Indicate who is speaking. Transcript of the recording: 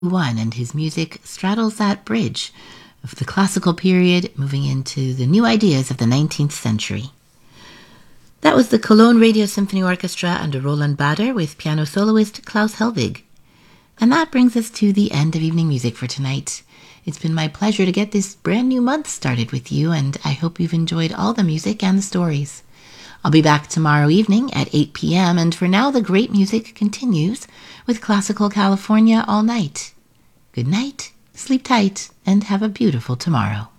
Speaker 1: One, and his music straddles that bridge of the classical period moving into the new ideas of the 19th century. That was the Cologne Radio Symphony Orchestra under Roland Bader with piano soloist Klaus Helvig. And that brings us to the end of Evening Music for tonight. It's been my pleasure to get this brand new month started with you, and I hope you've enjoyed all the music and the stories. I'll be back tomorrow evening at 8 p.m., and for now the great music continues with Classical California all night. Good night, sleep tight, and have a beautiful tomorrow.